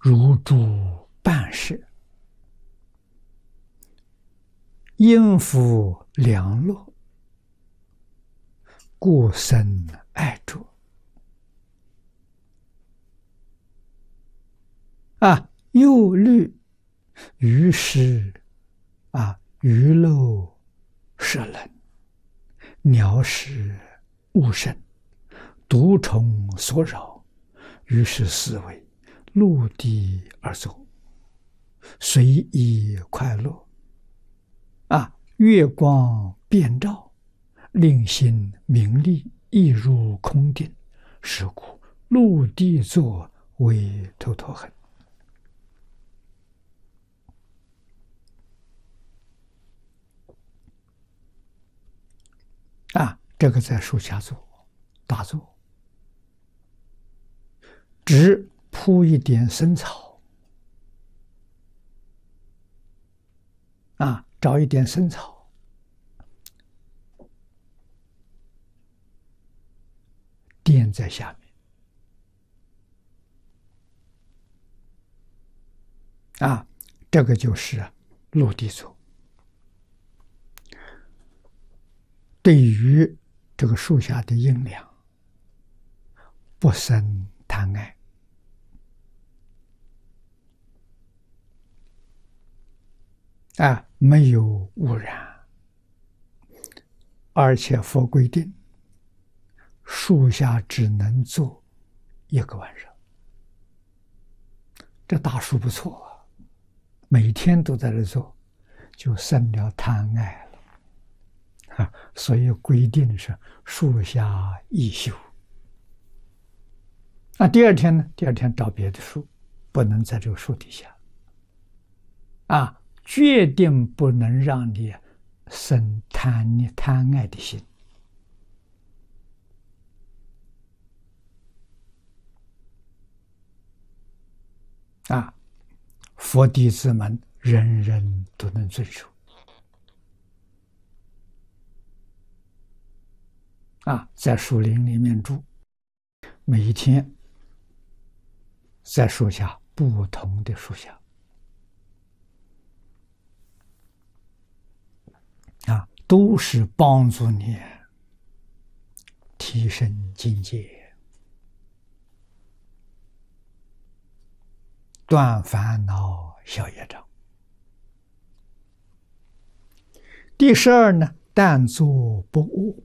如诸半世，应付良乐，故生爱着。又虑于是鱼漏射冷，鸟食物生，毒虫所扰，于是思维陆地而走，随意快乐。月光遍照，令心明利，亦入空定，是故陆地作为头陀恒。这个在树下做打坐，只铺一点生草，找一点生草，垫在下面，这个就是陆地座。对于这个树下的阴凉，不生贪爱，没有污染，而且佛规定，树下只能坐1个晚上。这大树不错每天都在这坐，就生了贪爱了。所以规定是树下一宿。第二天呢？第二天找别的树，不能在这个树底下。决定不能让你生贪爱的心。佛弟子们人人都能遵守。在树林里面住，每一天在树下不同的树下，都是帮助你提升境界，断烦恼消业障。第12呢，但作不恶，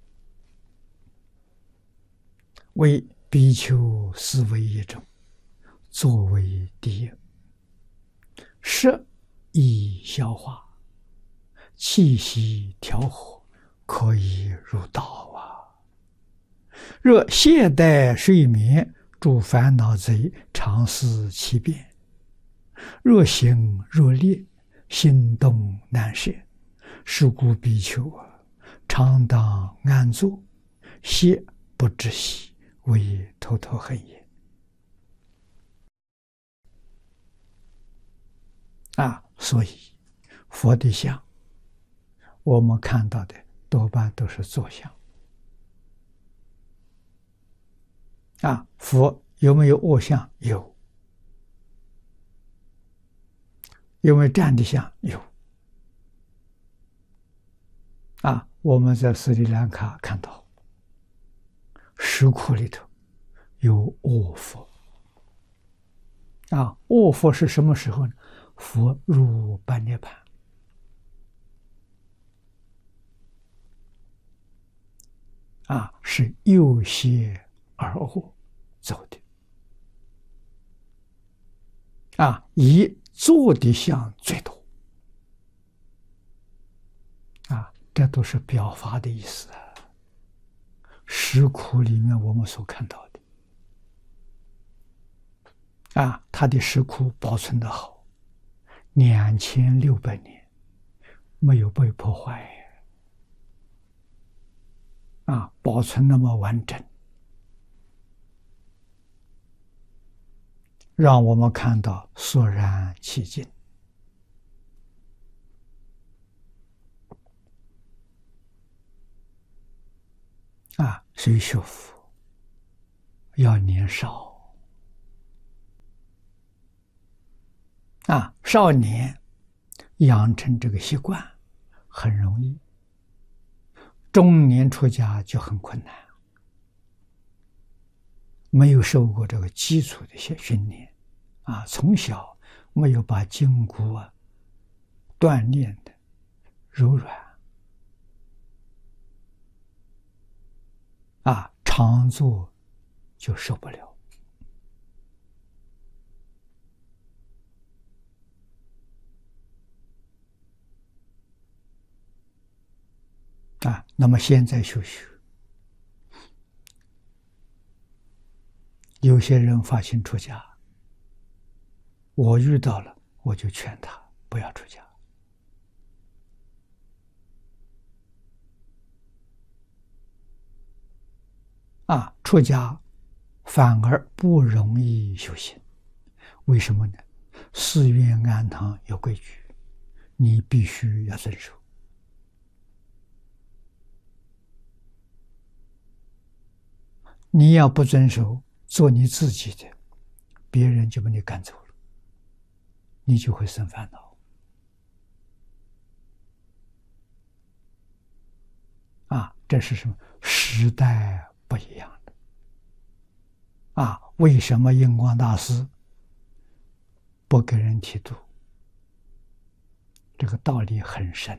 为比丘思维一种，作为第一。食以消化，气息调和，可以入道若懈怠睡眠，诸烦恼贼常思其变。若行若烈，心动难舍。是故比丘常当安坐，歇不知息，为头陀恒也。所以佛的像，我们看到的多半都是坐像。佛有没有卧像？有。有没有站的像？有。我们在斯里兰卡看到石窟里头有卧佛。卧佛是什么时候呢？佛入般涅槃。是右歇而卧走的。以坐的像最多。这都是表法的意思。石窟里面我们所看到的，它的石窟保存得好，2600年没有被破坏，保存那么完整，让我们看到肃然起敬。所以学佛要年少， 少年养成这个习惯很容易，中年出家就很困难，没有受过这个基础的训练，从小没有把筋骨锻炼的柔软，常坐就受不了。那么现在修学，有些人发心出家，我遇到了，我就劝他不要出家。出家反而不容易修行，为什么呢？寺院庵堂有规矩，你必须要遵守。你要不遵守，做你自己的，别人就把你赶走了，你就会生烦恼。这是什么？时代不一样的。为什么印光大师不给人剃度？这个道理很深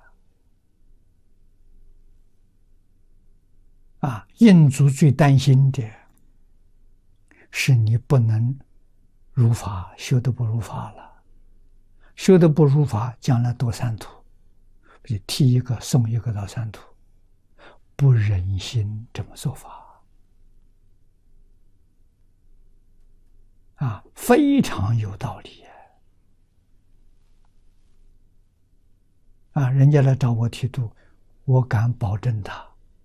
印祖最担心的是你不能如法，修得不如法了，修得不如法，将来堕三途，剃一个送一个到三途，不忍心这么做法。非常有道理人家来找我剃度，我敢保证他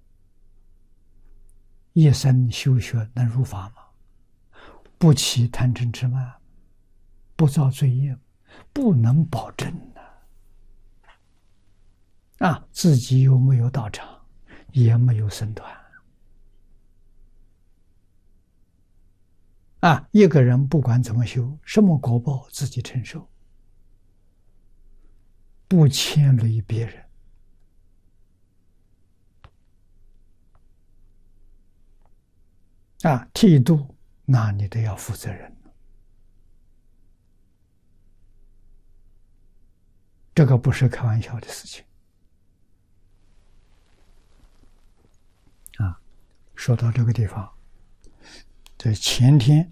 一生修学能入法吗？不起贪嗔痴慢，不造罪业，不能保证自己又没有道场，也没有僧团。一个人不管怎么修，什么果报自己承受，不牵累别人。剃度，那你都要负责任，这个不是开玩笑的事情。说到这个地方，在前天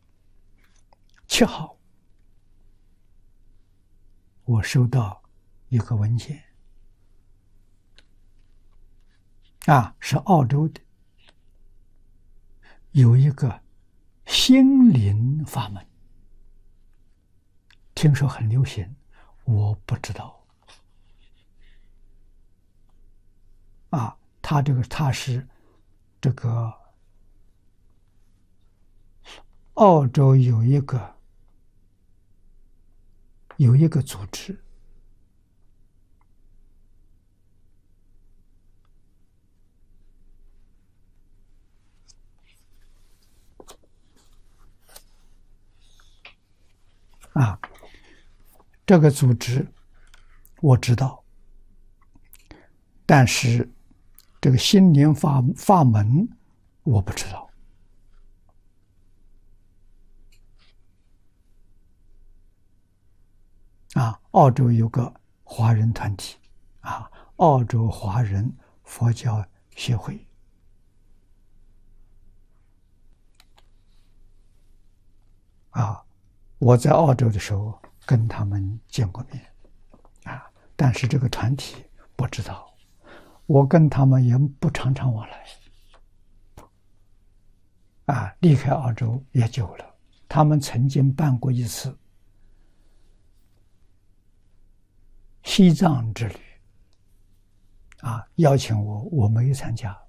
7号，我收到一个文件，是澳洲的，有一个心灵法门，听说很流行，我不知道。他是这个澳洲有一个组织，这个组织我知道，但是这个心灵法门我不知道。澳洲有个华人团体，澳洲华人佛教协会，我在澳洲的时候跟他们见过面，但是这个团体不知道，我跟他们也不常常往来，离开澳洲也久了。他们曾经办过一次西藏之旅，邀请我，我没有参加，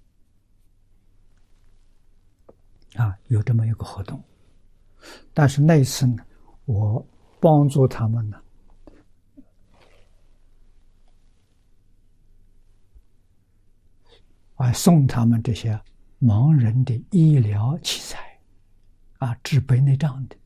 有这么一个活动。但是那一次呢，我帮助他们呢，送他们这些盲人的医疗器材，治白内障的，